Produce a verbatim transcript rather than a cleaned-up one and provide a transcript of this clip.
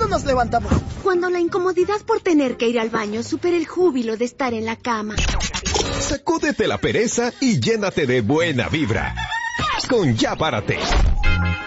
nos levantamos? Cuando la incomodidad por tener que ir al baño supera el júbilo de estar en la cama. Sacúdete la pereza y llénate de buena vibra. Con Ya Párate.